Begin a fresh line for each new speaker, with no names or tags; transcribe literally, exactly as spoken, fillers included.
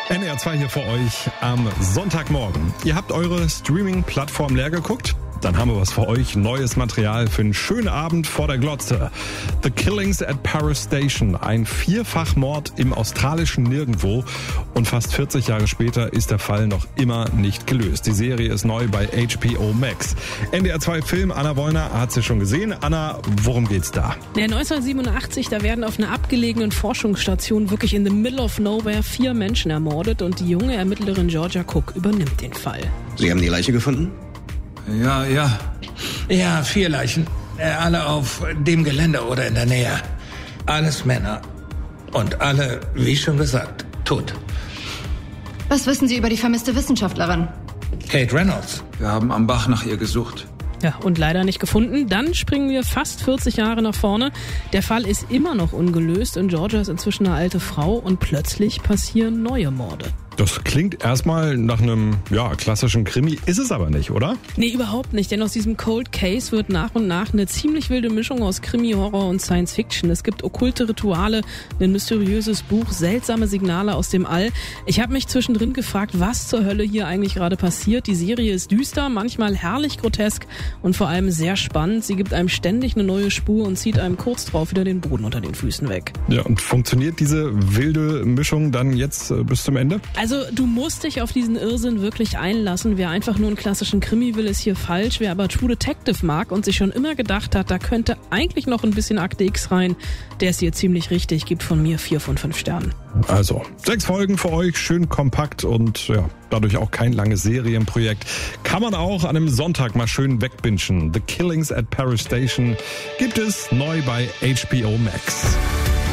N D R zwei hier für euch am Sonntagmorgen. Ihr habt eure Streaming-Plattform leer geguckt? Dann haben wir was für euch. Neues Material für einen schönen Abend vor der Glotze. The Killings at Paris Station. Ein Vierfachmord im australischen Nirgendwo. Und fast vierzig Jahre später ist der Fall noch immer nicht gelöst. Die Serie ist neu bei H B O Max. N D R zwei Film, Anna Wollner hat sie schon gesehen. Anna, worum geht's da?
Ja, neunzehnhundertsiebenundachtzig, da werden auf einer abgelegenen Forschungsstation wirklich in the middle of nowhere vier Menschen ermordet und die junge Ermittlerin Georgia Cook übernimmt den Fall.
Sie haben die Leiche gefunden?
Ja, ja. Ja, vier Leichen. Äh, alle auf dem Gelände oder in der Nähe. Alles Männer. Und alle, wie schon gesagt, tot.
Was wissen Sie über die vermisste Wissenschaftlerin?
Kate Reynolds.
Wir haben am Bach nach ihr gesucht.
Ja, und leider nicht gefunden. Dann springen wir fast vierzig Jahre nach vorne. Der Fall ist immer noch ungelöst und Georgia ist inzwischen eine alte Frau und plötzlich passieren neue Morde.
Das klingt erstmal nach einem ja, klassischen Krimi, ist es aber nicht, oder?
Nee, überhaupt nicht, denn aus diesem Cold Case wird nach und nach eine ziemlich wilde Mischung aus Krimi, Horror und Science Fiction. Es gibt okkulte Rituale, ein mysteriöses Buch, seltsame Signale aus dem All. Ich habe mich zwischendrin gefragt, was zur Hölle hier eigentlich gerade passiert. Die Serie ist düster, manchmal herrlich grotesk und vor allem sehr spannend. Sie gibt einem ständig eine neue Spur und zieht einem kurz drauf wieder den Boden unter den Füßen weg.
Ja, und funktioniert diese wilde Mischung dann jetzt äh, bis zum Ende?
Also du musst dich auf diesen Irrsinn wirklich einlassen. Wer einfach nur einen klassischen Krimi will, ist hier falsch. Wer aber True Detective mag und sich schon immer gedacht hat, da könnte eigentlich noch ein bisschen Akte X rein, der ist hier ziemlich richtig, gibt von mir vier von fünf Sternen.
Also, sechs Folgen für euch, schön kompakt und ja, dadurch auch kein langes Serienprojekt. Kann man auch an einem Sonntag mal schön wegbingen. The Killings at Paris Station gibt es neu bei H B O Max.